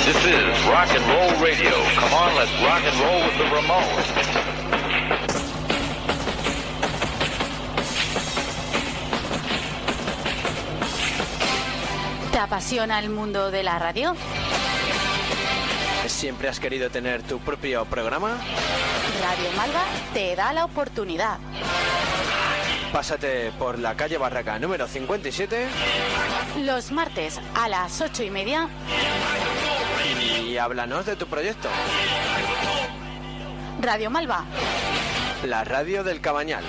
This is rock and roll radio. Come on, let's rock and roll with the Ramones. ¿Te apasiona el mundo de la radio? ¿Siempre has querido tener tu propio programa? Radio Malva te da la oportunidad. Pásate por la calle Barraca número 57 los martes a las 8:30 y háblanos de tu proyecto. Radio Malva, la radio del Cabañal.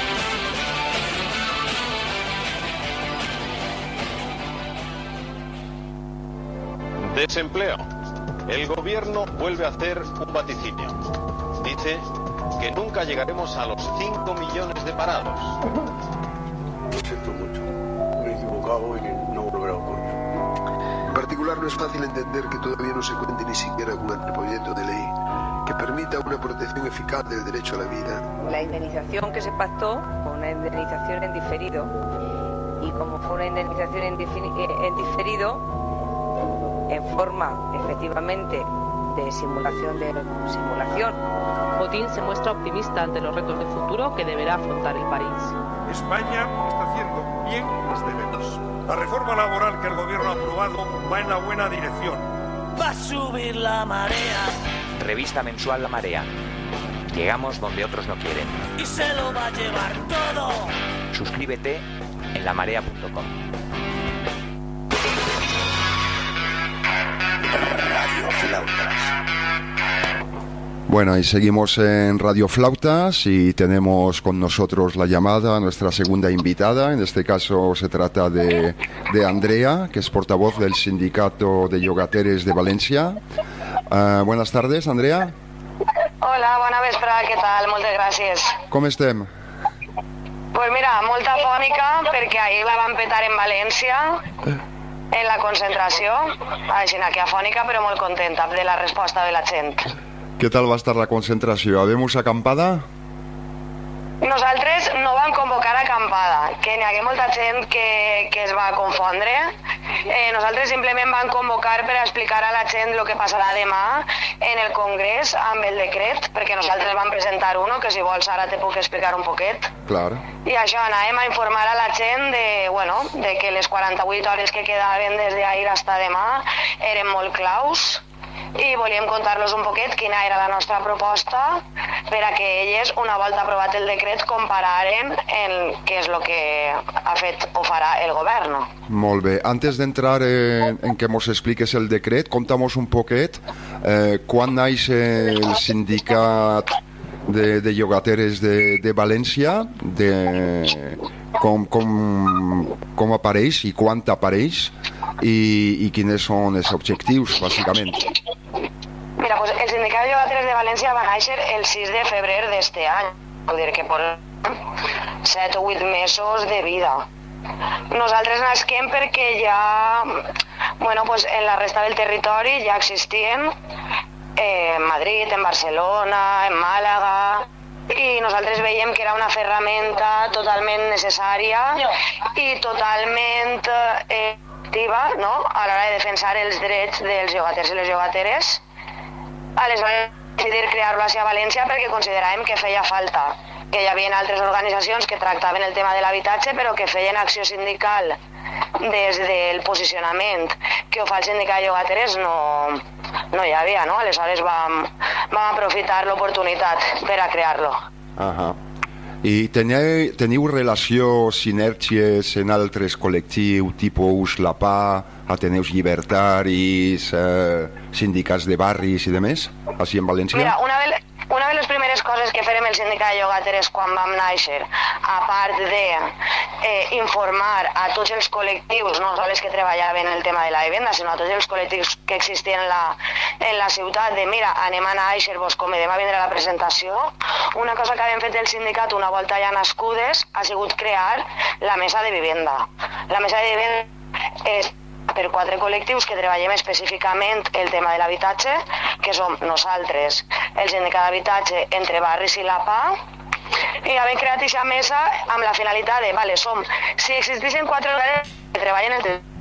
Desempleo. El gobierno vuelve a hacer un vaticinio. Dice que nunca llegaremos a los 5 millones de parados. Lo siento mucho. Me he equivocado y no volverá a ocurrir. En particular, no es fácil entender que todavía no se cuente ni siquiera con el proyecto de ley que permita una protección eficaz del derecho a la vida. La indemnización que se pactó fue una indemnización en diferido. Y como fue una indemnización en diferido, en forma, efectivamente, de simulación. Botín se muestra optimista ante los retos de futuro que deberá afrontar el país. España está haciendo bien los deberes. La reforma laboral que el gobierno ha aprobado va en la buena dirección. Va a subir la marea. Revista mensual La Marea. Llegamos donde otros no quieren. Y se lo va a llevar todo. Suscríbete en lamarea.com. Radio Flautas. Bueno, y seguimos en Radio Flautas y tenemos con nosotros la llamada a nuestra segunda invitada. En este caso se trata de Andrea, que es portavoz del Sindicato de Llogateres de Valencia. Buenas tardes, Andrea. Hola, bona vesprada, què tal? Moltes gràcies. Com estem? Pues mira, molta fònica perquè ahir la van petar en València en la concentració, així que afònica però molt contenta de la resposta de la gent. Què tal va estar la concentració? Habemos acampada? Nosaltres no vam convocar acampada, que n'hi hagué molta gent que es va confondre. Nosaltres simplement vam convocar per explicar a la gent el que passarà demà en el Congrés amb el decret, perquè nosaltres vam presentar uno, que si vols ara te puc explicar un poquet. Clar. I això, anàvem a informar a la gent de que les 48 hores que quedaven des d'ahir fins demà eren molt claus, i volíem contar-los un poquet quina era la nostra proposta per a que elles, una volta aprovat el decret, compararen en què és el que ha fet o farà el govern. Molt bé. Antes d'entrar en que mos expliques el decret, contamos un poquet quan naix el sindicat de llogateres de València, com apareix i quan apareix i quins són els objectius, bàsicament. Mira, pues el Sindicat de Llogateres de València va néixer el 6 de febrer d'este any, vull dir que por 7 o 8 mesos de vida. Nosaltres nasquem perquè ja, pues en la resta del territori ja existien, en Madrid, en Barcelona, en Màlaga, i nosaltres veiem que era una ferramenta totalment necessària i totalment activa, no?, a l'hora de defensar els drets dels llogaters i les llogateres. Aleshores vam decidir crear-lo a València perquè consideràvem que feia falta, que hi havia altres organitzacions que tractaven el tema de l'habitatge però que feien acció sindical des del posicionament que ho fa el sindicat de llogateres no hi havia, no? Aleshores vam aprofitar l'oportunitat per a crear-lo. I teniu relació, sinergies en altres col·lectius, tipus la PA, Ateneus Llibertaris, sindicats de barris i demés, així en València? Mira, una de les primeres coses que farem el sindicat de llogateres quan vam néixer, a part d'informar a tots els col·lectius, no sols que treballaven en el tema de la vivenda, sinó a tots els col·lectius que existien en la ciutat, de mira, anem a néixer, vos convidem a vindre a la presentació. Una cosa que hem fet el sindicat una volta ja nascudes ha sigut crear la mesa de vivenda. La mesa de vivenda és per 4 col·lectius que treballem específicament el tema de l'habitatge, que som nosaltres, el sindicat d'habitatge entre barris i la PA, i havent creat aquesta mesa amb la finalitat de, si existissin 4 organismes que treballen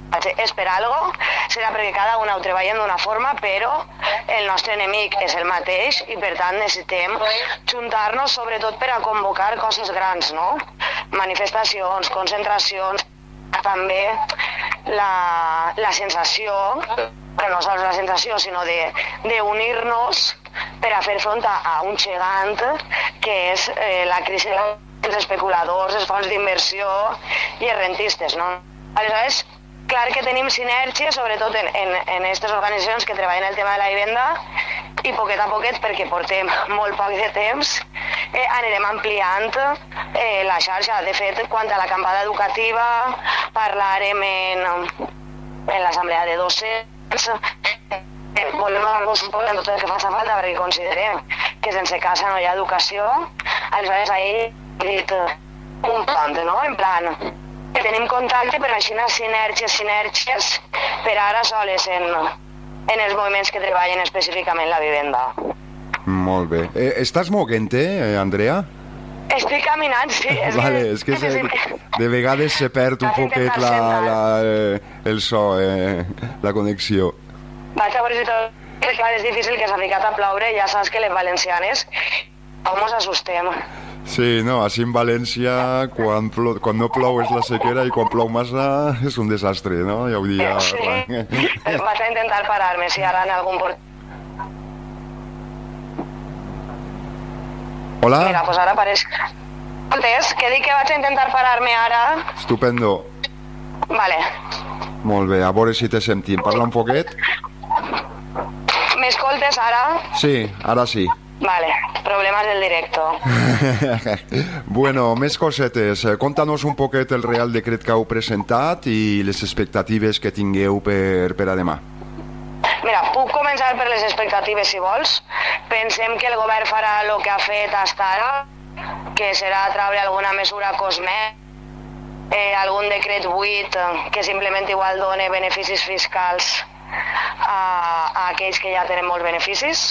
és per algo, serà perquè cada una ho treballem d'una forma, però el nostre enemic és el mateix i per tant necessitem juntar-nos sobretot per a convocar coses grans, no? Manifestacions, concentracions, també la sensació, però no sols la sensació, sinó d'unir-nos per a fer front a un gegant que és la crisi dels especuladors, els fons d'inversió i els rentistes, no? Aleshores, clar que tenim sinergies, sobretot en aquestes organitzacions que treballen el tema de la vivenda, i poquet a poquet, perquè portem molt poc de temps, anirem ampliant la xarxa. De fet, quant a l'acampada educativa, parlarem en l'assemblea de docents, volem donar-vos un poc en tot el que faci falta, perquè considerem que sense casa no hi ha educació. Aleshores, ahir he dit un pont, no? En plan, que tenim contacte, però així sinergies per ara soles en els moviments que treballen específicament la vivenda. Molt bé. Estàs moguent-te, Andrea? Estic caminant, sí. Vale, és que de vegades se perd un poquet el so, la connexió. Vaig a veure si tot... Clar, és difícil que s'ha ficat a ploure, ja saps que les valencianes mos assustem. Sí, no, així en València, quan no plou és la sequera i quan plou massa és un desastre, no? Ja ho dia... Sí, vaig a intentar parar-me, si ara en algun port... Hola? Mira, doncs ara apareix... Escoltes, que dic que vaig a intentar parar-me ara... Estupendo. Vale. Molt bé, a veure si te sentim. Parla un poquet. M'escoltes ara? Sí, ara sí. Vale, problemes del directo. Bueno, més cosetes. Conta-nos un poquet el Real Decret que heu presentat i les expectatives que tingueu per a demà. Mira, puc començar per les expectatives, si vols. Pensem que el govern farà el que ha fet fins ara, que serà treure alguna mesura cosmètica, algun decret 8 que simplement igual dona beneficis fiscals a aquells que ja tenen molts beneficis.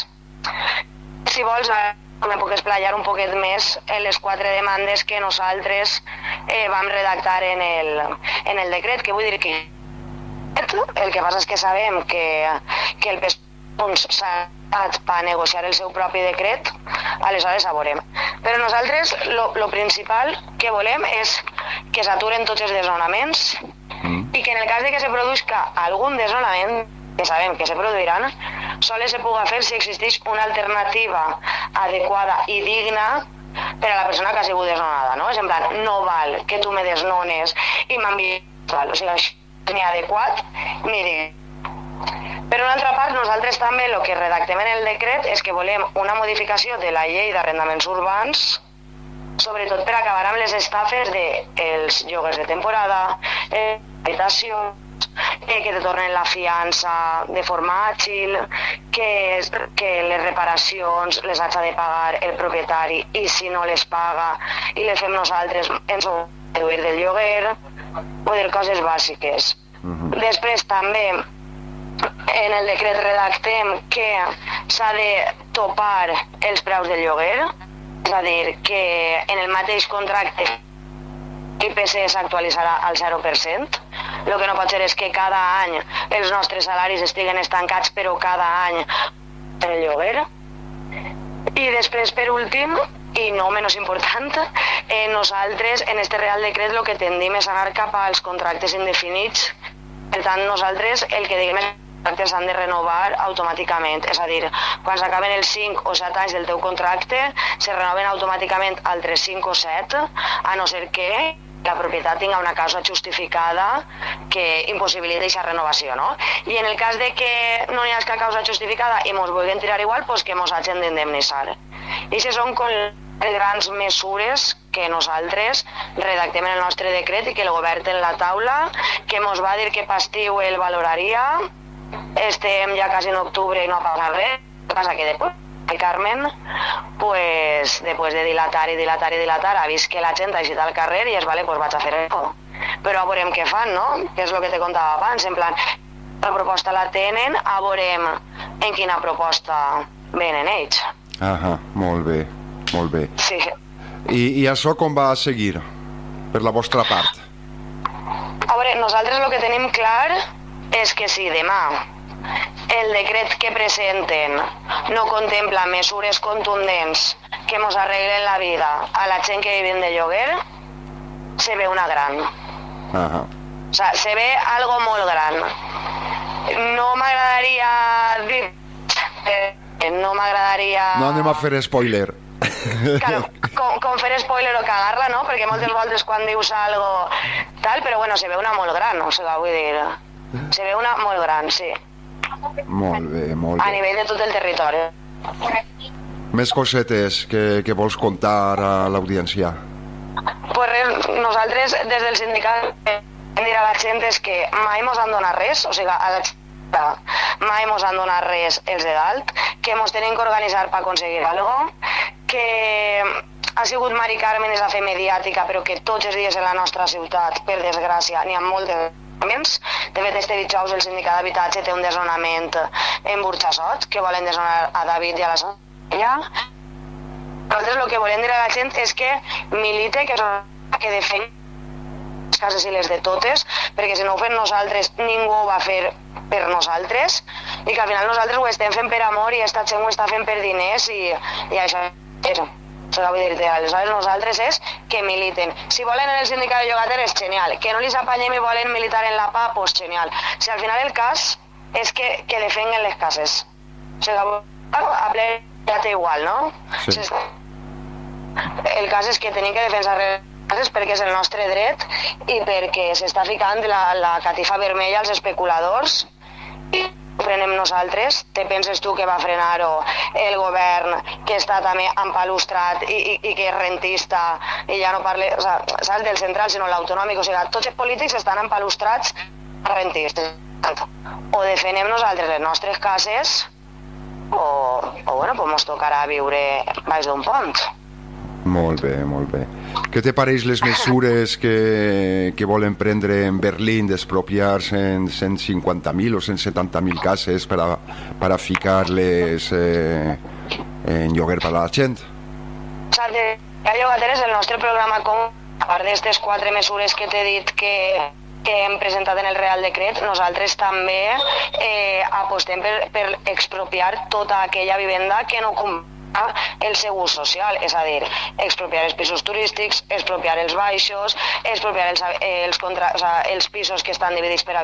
Si vols, me puc esplaiar un poquet més en les 4 demandes que nosaltres vam redactar en el decret, que vull dir que el que passa és que sabem que el PSOE s'ha anat per negociar el seu propi decret, aleshores ho veurem. Però nosaltres el principal que volem és que s'aturen tots els desnonaments i que en el cas de que se produzca algun desnonament, que sabem que se produiran, sols se pugui fer si existeix una alternativa adequada i digna per a la persona que ha sigut desnonada, no? És en plan, no val que tu me desnones i m'enviïs, o sigui, això ni adequat ni digne. Per una altra part, nosaltres també el que redactem en el decret és que volem una modificació de la llei d'arrendaments urbans, sobretot per acabar amb les estafes dels lloguers de temporada, habitacions, que te tornen la fiança de forma àgil, que les reparacions les haig de pagar el propietari i si no les paga i les fem nosaltres ens ho reduir del lloguer, o de coses bàsiques. Després també en el decret redactem que s'ha de topar els preus del lloguer, és a dir, que en el mateix contracte l'IPC s'actualitzarà al 0%. El que no pot ser és que cada any els nostres salaris estiguen estancats, però cada any per el lloguer. I després, per últim, i no menys important, nosaltres en este Real Decret el que tendim és anar cap als contractes indefinits. Per tant, nosaltres el que diguem és que els contractes s'han de renovar automàticament. És a dir, quan s'acaben els 5 o 7 anys del teu contracte, se renoven automàticament altres 5 o 7, a no ser que la propietat tinga una causa justificada que impossibilita aquesta renovació, no? I en el cas de que no hi ha cap causa justificada i ens vulguin tirar igual, doncs que ens hagin d'indemnitzar. I aquestes són les grans mesures que nosaltres redactem en el nostre decret i que el govern té en la taula, que ens va dir que per estiu el valoraria. Estem ja quasi en octubre i no ha passat res. El que passa que després Carmen, pues, després de dilatar, ha vist que la gent ha eixit al carrer i és, vale, pues vaig a fer això. Però veurem què fan, no? Que és el que te contava abans, en plan, la proposta la tenen, veurem en quina proposta venen ells. Molt bé, molt bé. Sí. I això com va seguir, per la vostra part? A veure, nosaltres el que tenim clar és que si demà el decret que presenten no contempla mesures contundents que mos arreglen la vida a la gent que vivim de lloguer, se ve una gran. O sea, se ve algo molt gran. No m'agradaria dir... No anem a fer spoiler. Claro, com fer spoiler o cagar-la, no? Perquè moltes voltes quan dius algo tal, però bueno, se ve una molt gran, o sigui, vull dir... Se ve una molt gran, sí. Molt bé, molt bé. A nivell de tot el territori. Més cosetes que vols contar a l'audiència? Pues res, nosaltres des del sindicat dir a la gent és que mai mos han donat res, o sigui, a la gent mai mos han donat res els de dalt, que mos tenen que organitzar per aconseguir alguna cosa, que ha sigut Mari Carmen és a fer mediàtica, però que tots els dies en la nostra ciutat, per desgràcia, n'hi ha moltes. De fet, este dijous el sindicat d'habitatge té un desnonament en Burxassot, que volen desnonar a David i a la Sònia. Nosaltres el que volem dir a la gent és que milite, que defensi les cases i les de totes, perquè si no ho fem nosaltres, ningú ho va fer per nosaltres, i que al final nosaltres ho estem fent per amor i esta gent ho està fent per diners i això és... Aleshores nosaltres és que militen. Si volen en el sindicat de llogateres, genial. Que no li apanyem i volen militar en la PA, pues genial. Si al final el cas és que defenguen les cases. O sigui, a ple ja té igual, no? Sí. El cas és que tenim que defensar les cases perquè és el nostre dret i perquè s'està ficant la catifa vermella als especuladors i frenem nosaltres. Te penses tu que va frenar-ho el govern que està també empalustrat i que és rentista i ja no parle, o sigui, saps, del central sinó l'autonòmic, o sigui, tots els polítics estan empalustrats rentistes. O defenem nosaltres les nostres cases o bueno, pues mos tocarà viure baix d'un pont. Molt bé, molt bé. Què te pareix les mesures que volen prendre en Berlín d'expropiar-se en 150.000 o 170.000 cases per a ficar-les en lloguer per a la gent? O sigui, a Llogateres, el nostre programa, a part d'aquestes 4 mesures que t'he dit que hem presentat en el Real Decret, nosaltres també apostem per expropiar tota aquella vivenda que no compleix el seu ús social, és a dir, expropiar els pisos turístics, expropiar els baixos, expropiar els pisos que estan dividits per